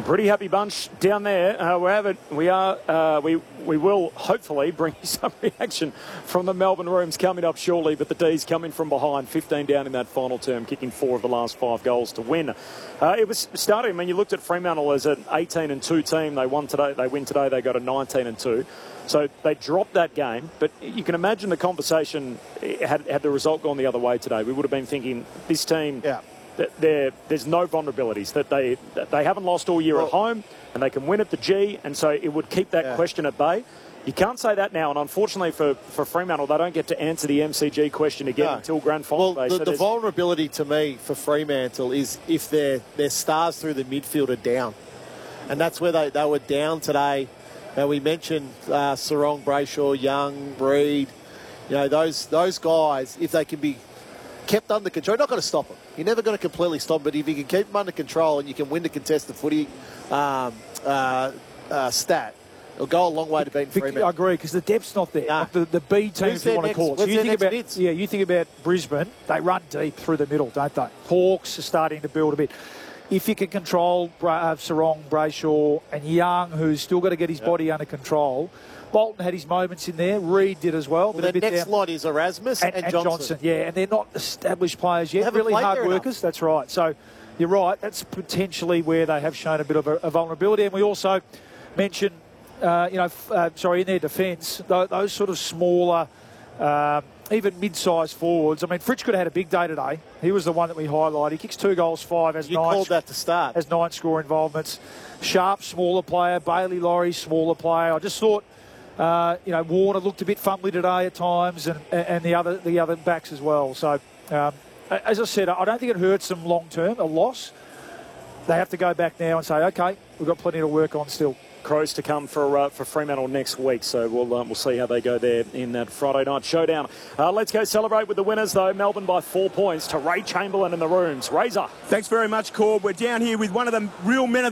A pretty happy bunch down there. We will hopefully bring you some reaction from the Melbourne Rooms coming up shortly, but the D's coming from behind, 15 down in that final term, kicking 4 of the last 5 goals to win. It was starting, I mean, you looked at Fremantle as an 18-2 team. They win today, they got a 19-2. So they dropped that game, but you can imagine the conversation had the result gone the other way today. We would have been thinking, this team... Yeah. There's no vulnerabilities, that they haven't lost all year at home and they can win at the G, and so it would keep that question at bay. You can't say that now, and unfortunately for Fremantle, they don't get to answer the MCG question again until grand final day. Well, the vulnerability to me for Fremantle is if their stars through the midfield are down, and that's where they were down today. Now, we mentioned Sarong, Brayshaw, Young, Breed. You know, those guys, if they can be kept under control, you're not going to stop them. You're never going to completely stop them, but if you can keep them under control and you can win the contested footy stat, it'll go a long way to beating Fremantle. I agree, because the depth's not there. Like the B teams, you want to call it. So you think about Brisbane, they run deep through the middle, don't they? Hawks are starting to build a bit. If you can control Sarong, Brayshaw and Young, who's still got to get his body under control. Bolton had his moments in there. Reed did as well. But the next lot is Erasmus and Johnson. Yeah, and they're not established players yet. Really hard workers. That's right. So you're right. That's potentially where they have shown a bit of a vulnerability. And we also mentioned, in their defence, those sort of smaller, even mid-sized forwards. I mean, Fritsch could have had a big day today. He was the one that we highlighted. He kicks 2 goals, 5, has 9. You called that to start. Has 9 score involvements. Sharp, smaller player. Bailey Laurie, smaller player. I just thought... Warner looked a bit fumbly today at times, and the other backs as well. So, as I said, I don't think it hurts them long term. A loss, they have to go back now and say, okay, we've got plenty to work on still. Crows to come for Fremantle next week, so we'll see how they go there in that Friday night showdown. Let's go celebrate with the winners, though. Melbourne by 4 points to Ray Chamberlain in the Rooms. Razor. Thanks very much, Corb. We're down here with one of the real men of